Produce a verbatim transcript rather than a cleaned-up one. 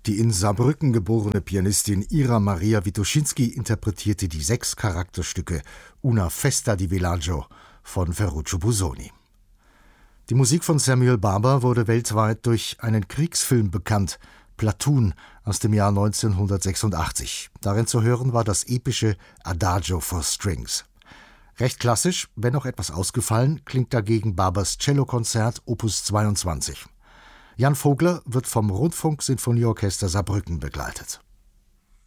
Die in Saarbrücken geborene Pianistin Ira Maria Witoschinski interpretierte die sechs Charakterstücke Una festa di villaggio von Ferruccio Busoni. Die Musik von Samuel Barber wurde weltweit durch einen Kriegsfilm bekannt, Platoon aus dem Jahr neunzehnhundertsechsundachtzig. Darin zu hören war das epische Adagio for Strings. Recht klassisch, wenn auch etwas ausgefallen, klingt dagegen Barbers Cellokonzert Opus zweiundzwanzig. Jan Vogler wird vom Rundfunk-Sinfonieorchester Saarbrücken begleitet.